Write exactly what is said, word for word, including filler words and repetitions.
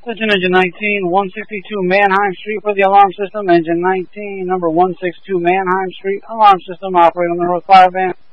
Attention engine nineteen, one sixty-two Manheim Street for the alarm system. Engine nineteen, number one sixty-two Manheim Street, alarm system, operate on the North Fire Band.